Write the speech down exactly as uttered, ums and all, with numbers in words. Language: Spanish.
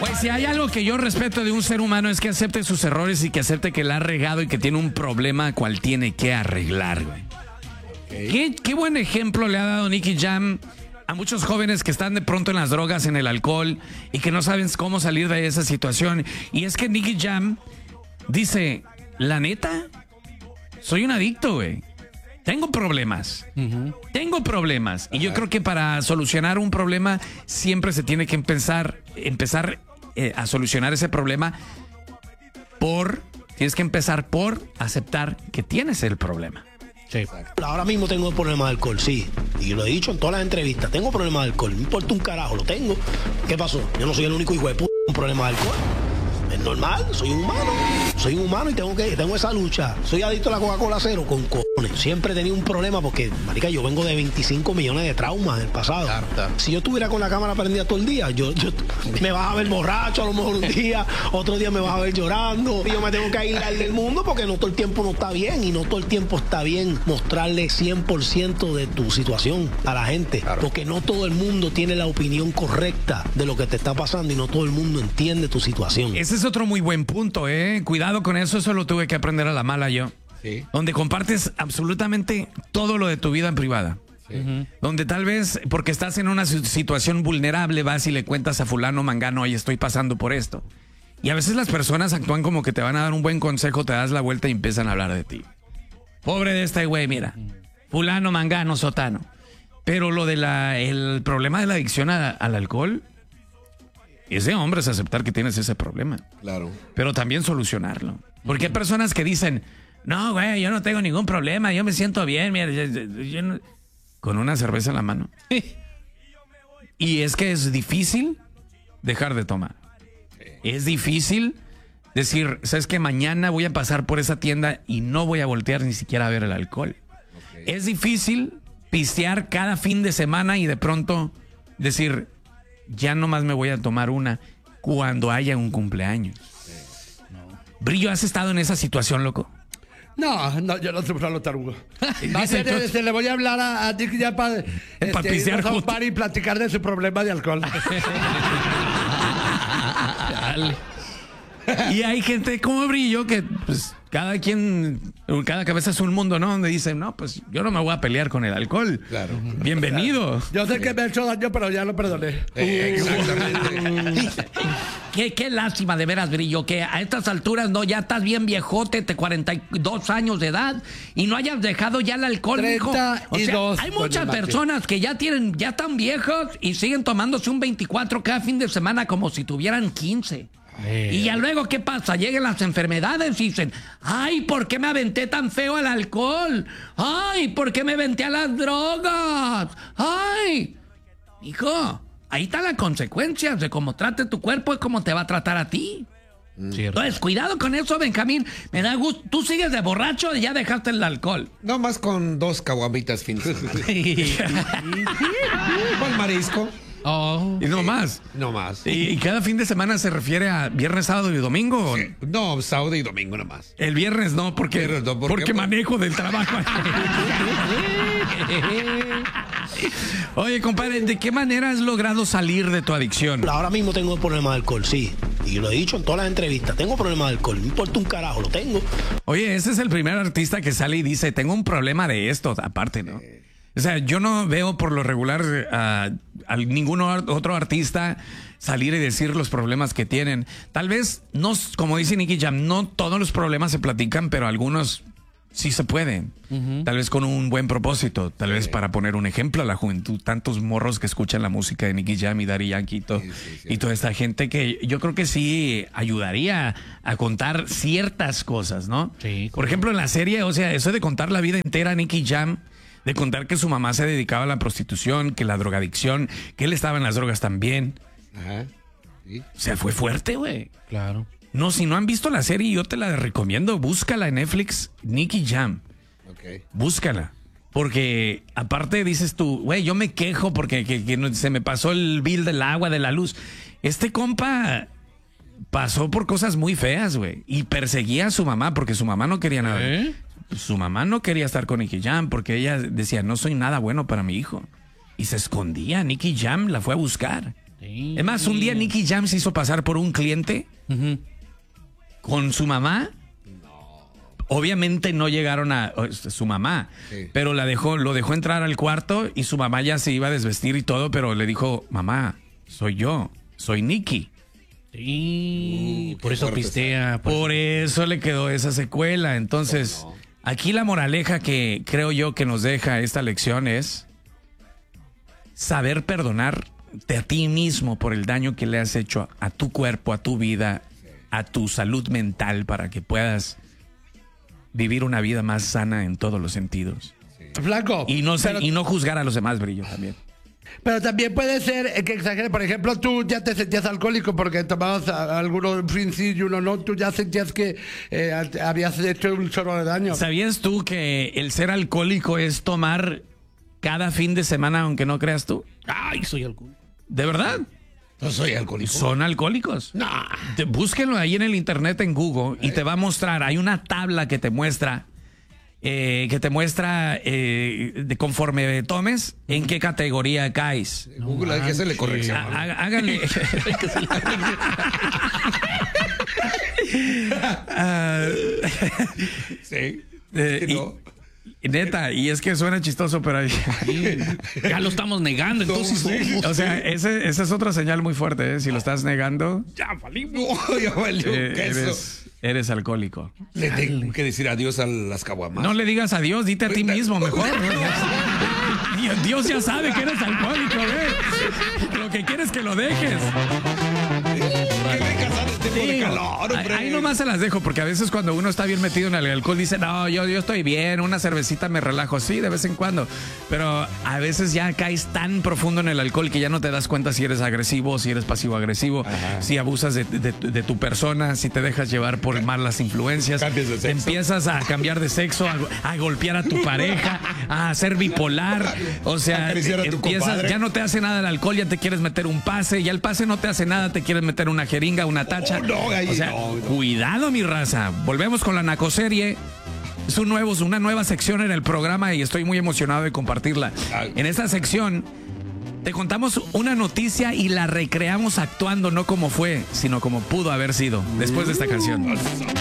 Pues si hay algo que yo respeto de un ser humano es que acepte sus errores y que acepte que la ha regado y que tiene un problema cual tiene que arreglar, güey. Okay. ¿Qué, qué buen ejemplo le ha dado Nicky Jam a muchos jóvenes que están de pronto en las drogas, en el alcohol y que no saben cómo salir de esa situación. Y es que Nicky Jam dice, la neta, soy un adicto, güey. Tengo problemas. Uh-huh. Tengo problemas. Ajá. Y yo creo que para solucionar un problema siempre se tiene que empezar, empezar eh, a solucionar ese problema por... Tienes que empezar por aceptar que tienes el problema. Sí. Exacto. Ahora mismo tengo un problema de alcohol, sí. Y lo he dicho en todas las entrevistas. Tengo problema de alcohol. No importa un carajo, lo tengo. ¿Qué pasó? Yo no soy el único hijo de puta con un problema de alcohol. Es normal, soy un humano. Soy un humano y tengo que tengo esa lucha. Soy adicto a la Coca-Cola cero con cojones. Siempre he tenido un problema porque, marica, yo vengo de veinticinco millones de traumas en el pasado. Carta. Si yo estuviera con la cámara prendida todo el día, yo, yo me vas a ver borracho a lo mejor un día, otro día me vas a ver llorando. Y yo me tengo que aislar del mundo porque no todo el tiempo no está bien y no todo el tiempo está bien mostrarle cien por ciento de tu situación a la gente. Claro. Porque no todo el mundo tiene la opinión correcta de lo que te está pasando y no todo el mundo entiende tu situación. Ese es otro muy buen punto, ¿eh? Cuidado con eso, eso lo tuve que aprender a la mala yo. Sí. Donde compartes absolutamente todo lo de tu vida en privada. Sí. Uh-huh. Donde tal vez, porque estás en una situación vulnerable, vas y le cuentas a fulano, mangano, oye, estoy pasando por esto. Y a veces las personas actúan como que te van a dar un buen consejo, te das la vuelta y empiezan a hablar de ti. Pobre de este güey, mira. Fulano, mangano, sotano. Pero lo de la, el problema de la adicción a, al alcohol, ese hombre es aceptar que tienes ese problema. Claro. Pero también solucionarlo. Porque hay personas que dicen, no, güey, yo no tengo ningún problema, yo me siento bien, mira, yo, yo, yo no... con una cerveza en la mano. Y es que es difícil dejar de tomar. Es difícil decir, sabes que mañana voy a pasar por esa tienda y no voy a voltear ni siquiera a ver el alcohol. Okay. Es difícil pistear cada fin de semana y de pronto decir, ya nomás me voy a tomar una cuando haya un cumpleaños. No. Brillo, ¿has estado en esa situación, loco? No, no, yo no soy un tarugo. Se, se le voy a hablar a, a Dick ya para pa este, irnos a un par y platicar de su problema de alcohol. Dale. Y hay gente como Brillo que, pues, cada quien, cada cabeza es un mundo, ¿no? Donde dicen, no, pues yo no me voy a pelear con el alcohol. Claro. Bienvenido. Claro. Yo sé que me ha hecho daño, pero ya lo perdoné. Eh, exactamente. Qué, qué lástima, de veras, Brillo, que a estas alturas, no, ya estás bien viejote, de cuarenta y dos años de edad, y no hayas dejado ya el alcohol, mijo. O sea, hay muchas personas que ya tienen, ya están viejos y siguen tomándose un veinticuatro cada fin de semana como si tuvieran quince. Eh. Y ya luego, ¿qué pasa? Llegan las enfermedades y dicen, ay, ¿por qué me aventé tan feo al alcohol? Ay, ¿por qué me aventé a las drogas? Ay, hijo, ahí están las consecuencias de cómo trate tu cuerpo y cómo te va a tratar a ti. Cierto. Entonces, cuidado con eso, Benjamín. Me da gusto. Tú sigues de borracho y ya dejaste el alcohol. No más con dos caguamitas finas. Con marisco. Oh. Y no más. No más. ¿Y, ¿Y cada fin de semana se refiere a viernes, sábado y domingo? Sí. No, sábado y domingo nomás. El viernes no, porque, viernes no, ¿por porque qué? Manejo del trabajo. Oye, compadre, ¿de qué manera has logrado salir de tu adicción? Ahora mismo tengo un problema de alcohol, sí. Y lo he dicho en todas las entrevistas. Tengo problema de alcohol. No importa un carajo, lo tengo. Oye, ese es el primer artista que sale y dice, tengo un problema de esto, aparte, ¿no? Eh. O sea, yo no veo por lo regular uh, a ningún otro artista salir y decir los problemas que tienen. Tal vez, no, como dice Nicky Jam, no todos los problemas se platican, pero algunos sí se pueden. Uh-huh. Tal vez con un buen propósito. Tal sí. vez para poner un ejemplo a la juventud. Tantos morros que escuchan la música de Nicky Jam y Daddy Yankee y, todo, sí, sí, sí. y toda esta gente que yo creo que sí ayudaría a contar ciertas cosas, ¿no? Sí, por ejemplo, en la serie, o sea, eso de contar la vida entera a Nicky Jam, de contar que su mamá se dedicaba a la prostitución, que la drogadicción, que él estaba en las drogas también. Ajá. Sí. O sea, fue fuerte, güey. Claro. No, si no han visto la serie, yo te la recomiendo. Búscala en Netflix, Nicky Jam. Ok. Búscala. Porque aparte dices tú, güey, yo me quejo porque que, que se me pasó el bill del agua, de la luz. Este compa pasó por cosas muy feas, güey. Y perseguía a su mamá porque su mamá no quería nada. ¿Eh? Su mamá no quería estar con Nicky Jam porque ella decía, no soy nada bueno para mi hijo. Y se escondía. Nicky Jam la fue a buscar. Sí. Es más, un día Nicky Jam se hizo pasar por un cliente uh-huh. con su mamá. No. Obviamente no llegaron a su mamá, sí. pero la dejó, lo dejó entrar al cuarto y su mamá ya se iba a desvestir y todo, pero le dijo, mamá, soy yo, soy Nicky. Sí, uh, por eso pistea. Por... por eso le quedó esa secuela. Entonces, oh, no. aquí la moraleja que creo yo que nos deja esta lección es saber perdonarte a ti mismo por el daño que le has hecho a tu cuerpo, a tu vida, sí. a tu salud mental, para que puedas vivir una vida más sana en todos los sentidos. Sí. Flaco. Y no, pero... y no juzgar a los demás, Brillo, también. Pero también puede ser que exagere. Por ejemplo, tú ya te sentías alcohólico porque tomabas algunos drinks y uno no. Tú ya sentías que eh, habías hecho un chorro de daño. ¿Sabías tú que el ser alcohólico es tomar cada fin de semana, aunque no creas tú? Ay, soy alcohólico. ¿De verdad? No soy alcohólico. ¿Son alcohólicos? No. Te, búsquenlo ahí en el internet, en Google, y te va a mostrar. Hay una tabla que te muestra... Eh, que te muestra eh, de conforme tomes en qué categoría caes. No, Google hay que hacerle corrección. Há, háganle. uh, sí. Eh, no. y, neta, y es que suena chistoso, pero ahí, ya lo estamos negando, entonces. No, sí. O sea, ese, esa es otra señal muy fuerte, ¿eh? Si lo estás negando. Ya valimos. No, ya valió. Eh, eres, Eres alcohólico. Le tengo que decir adiós a las caguamas. No le digas adiós, dite a ti mismo mejor. Dios ya sabe que eres alcohólico, ¿eh? Lo que quieres es que lo dejes. Sí, calor, ahí nomás se las dejo, porque a veces cuando uno está bien metido en el alcohol dice, no, yo, yo estoy bien, una cervecita me relajo. Sí, de vez en cuando, pero a veces ya caes tan profundo en el alcohol que ya no te das cuenta si eres agresivo, si eres pasivo-agresivo, si abusas de, de, de tu persona, si te dejas llevar por malas influencias, te empiezas a cambiar de sexo, a, a golpear a tu pareja, a ser bipolar, o sea, empiezas, ya no te hace nada el alcohol, ya te quieres meter un pase, ya el pase no te hace nada, te quieres meter una jeringa, una tacha. Oh, no, ahí, o sea, no, no. Cuidado, mi raza. Volvemos con la nacoserie. Es un nuevo, una nueva sección en el programa y estoy muy emocionado de compartirla. En esta sección te contamos una noticia y la recreamos actuando, no como fue, sino como pudo haber sido. Después de esta canción.